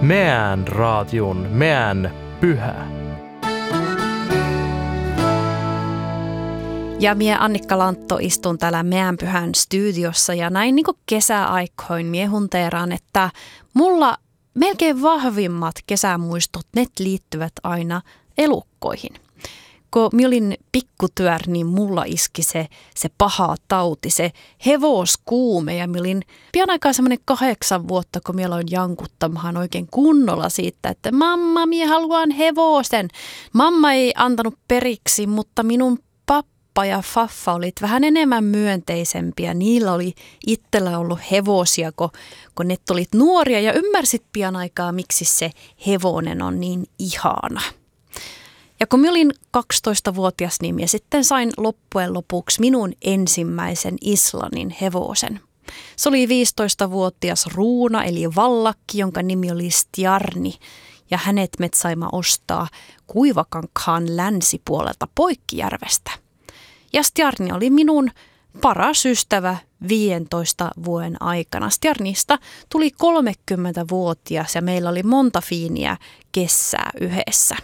Meidän radion, meidän pyhä. Ja minä Annikka Lantto istun täällä meidän pyhän studiossa ja näin niin kuin kesäaikoin mie hunteeraan, että mulla melkein vahvimmat kesämuistot, ne liittyvät aina elukkoihin. Kun minä olin pikkutyör, niin mulla iski se paha tauti, se hevoskuume. Ja minä olin pian aikaa semmoinen 8 vuotta, kun minä aloin jankuttamaan oikein kunnolla siitä, että mamma, minä haluan hevosen. Mamma ei antanut periksi, mutta minun pappa ja faffa olit vähän enemmän myönteisempiä. Niillä oli itsellä ollut hevosia, kun ne olit nuoria ja ymmärsit pian aikaa, miksi se hevonen on niin ihana. Ja kun minä olin 12-vuotias, niin minä sitten sain loppujen lopuksi minun ensimmäisen Islannin hevosen. Se oli 15-vuotias ruuna eli vallakki, jonka nimi oli Stjarni. Ja hänet me saimme ostaa Kuivakankaan länsipuolelta Poikkijärvestä. Ja Stjarni oli minun paras ystävä 15 vuoden aikana. Stjarnista tuli 30-vuotias ja meillä oli monta fiiniä kesää yhdessä.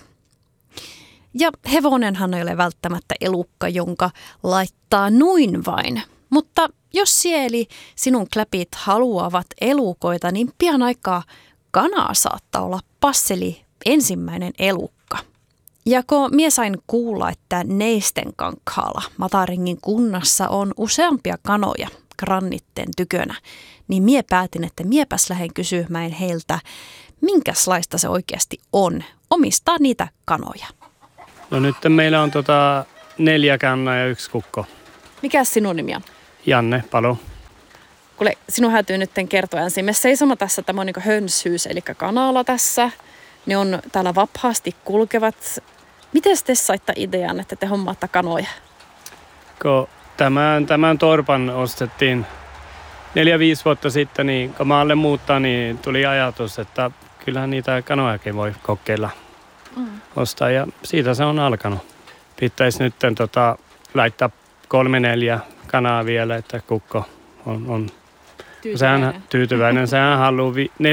Ja hevonenhan ei ole välttämättä elukka, jonka laittaa noin vain. Mutta jos sieli sinun kläpit haluavat elukoita, niin pian aikaa kanaa saattaa olla passeli ensimmäinen elukka. Ja kun mie sain kuulla, että Neistenkankaalla Mataringin kunnassa on useampia kanoja grannitten tykönä, niin mie päätin, että miepäs lähden kysymään heiltä, minkälaista se oikeasti on omistaa niitä kanoja. No nyt meillä on 4 kannaa ja 1 kukko. Mikäs sinun nimi on? Janne Palo. Kuule, sinun häytyy nyt kertoa ensin. Me seisomme tässä, tämä on niin hönshyys, eli kanala tässä. Ne on täällä vapaasti kulkevat. Miten te saitte idean, että te hommaatte kanoja? Kun tämän torpan ostettiin 4-5 vuotta sitten, niin kun maalle muuttaa, niin tuli ajatus, että kyllähän niitä kanojakin voi kokeilla. Ostaa ja siitä se on alkanut. Pitäisi nyt laittaa 3-4 kanaa vielä, että kukko on tyytyväinen. Sehän haluaa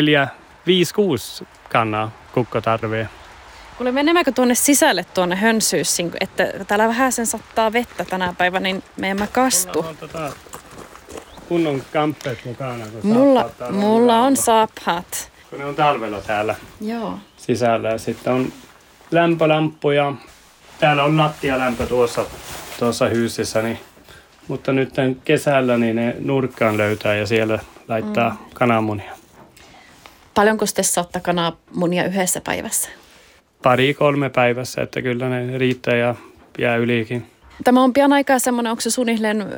5-6 kanaa kukko tarvitsee. Kuule, menemmekö tuonne sisälle tuonne hönsyyssiin, että täällä vähän sen sattaa vettä tänä päivänä, niin me emme kastu. Mulla on kunnon kamppeet mukana. Mulla on saaphat. Kun ne on talvella täällä. Joo. Sisällä ja sitten on lämpölamppuja. Täällä on lattialämpö tuossa hyysissä, niin, mutta nyt kesällä niin ne nurkkaan löytää ja siellä laittaa kananmunia. Paljonko te saatte kananmunia yhdessä päivässä? 2-3 päivässä, että kyllä ne riittää ja jää ylikin. Tämä on pian aikaa semmoinen, onko se suunnilleen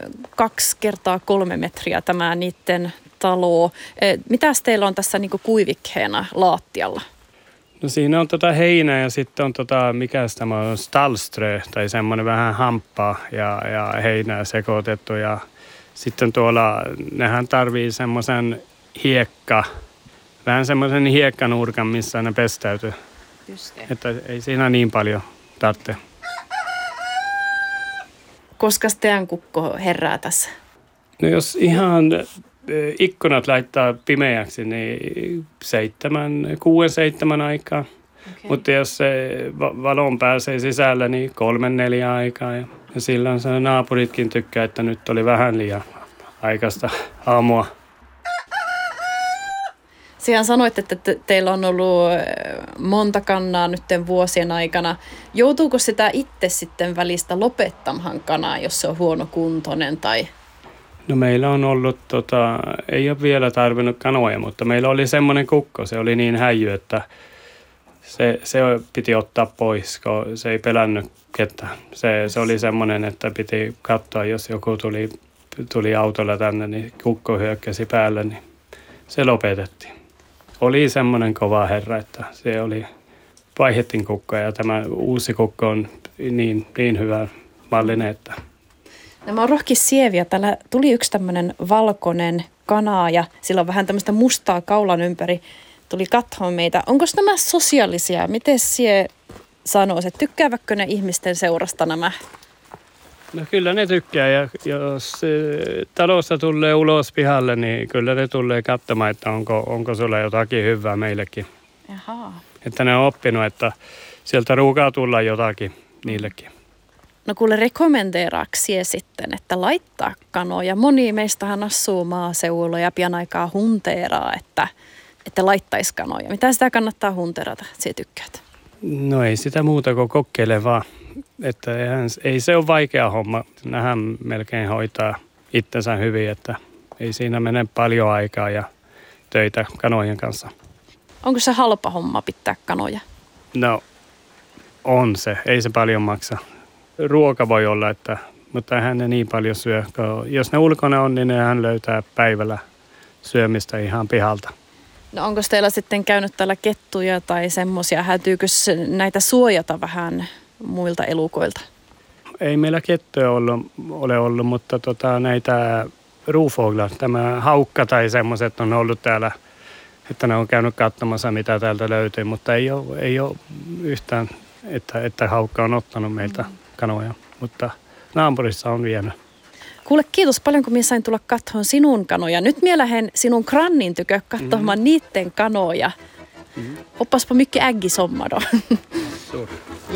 2x3 metriä tämä niiden talo. Mitäs teillä on tässä niinku kuivikkeena laattialla? No siinä on heinää ja sitten on mikäs tämä on, stallströ tai semmoinen vähän hamppaa ja heinää sekoitettu. Ja sitten tuolla nehän tarvii semmoisen vähän semmoisen hiekkanurkan, missä ne pestäytyy. Että ei siinä niin paljon tarvitse. Koska teidän kukko herää tässä? No jos ihan ikkunat laittaa pimeäksi, niin 6-7 aikaa. Okay. Mutta jos se valon pääsee sisällä, niin 3-4 aikaa. Ja silloin se naapuritkin tykkää, että nyt oli vähän liian aikaista aamua. Siihen sanoit, että teillä on ollut monta kannaa nytten vuosien aikana. Joutuuko sitä itse sitten välistä lopettamaan kanaa, jos se on huonokuntoinen tai... No meillä on ollut, ei ole vielä tarvinnut kanoja, mutta meillä oli semmoinen kukko, se oli niin häijy, että se piti ottaa pois, kun se ei pelännyt ketään. Se oli semmoinen, että piti katsoa, jos joku tuli autolla tänne, niin kukko hyökkäsi päälle, niin se lopetettiin. Oli semmoinen kova herra, että se oli, vaihdettiin kukkoa ja tämä uusi kukko on niin hyvä mallinen, että... Nämä on rohkis sieviä. Täällä tuli yksi tämmöinen valkoinen kana ja sillä on vähän tämmöistä mustaa kaulan ympäri. Tuli katsomaan meitä. Onko nämä sosiaalisia? Miten sie sanoisit? Tykkäävätkö ne ihmisten seurasta nämä? No kyllä ne tykkää ja jos talossa tulee ulos pihalle, niin kyllä ne tulee katsomaan, että onko sulla jotakin hyvää meillekin. Että ne on oppinut, että sieltä ruukaa tulla jotakin niillekin. No kuule, rekommendeeraatko sie sitten, että laittaa kanoja? Moni meistähän asuu maaseudulla ja pian aikaa hunteeraa, että laittaisi kanoja. Mitä sitä kannattaa hunterata, että sinä tykkäät? No ei sitä muuta kuin kokeile vaan. Että ei se ole vaikea homma. Nähän melkein hoitaa itsensä hyvin, että ei siinä mene paljon aikaa ja töitä kanojen kanssa. Onko se halpa homma pitää kanoja? No on se, ei se paljon maksa. Ruoka voi olla, mutta eihän ne niin paljon syö. Jos ne ulkona on, niin hän löytää päivällä syömistä ihan pihalta. No onko teillä sitten käynyt täällä kettuja tai semmoisia? Hätyykö näitä suojata vähän muilta elukoilta? Ei meillä kettuja ole ollut, mutta näitä ruufoglar, tämä haukka tai semmoiset on ollut täällä, että ne on käynyt katsomassa mitä täältä löytyy, mutta ei ole yhtään, että haukka on ottanut meiltä kanoja, mutta naapurissa on vienyt. Kuule, kiitos paljon, kun minä sain tulla katsomaan sinun kanoja. Nyt minä lähden sinun grannin tykö katsomaan niiden kanoja. Oppaspa mycket äggisomma då.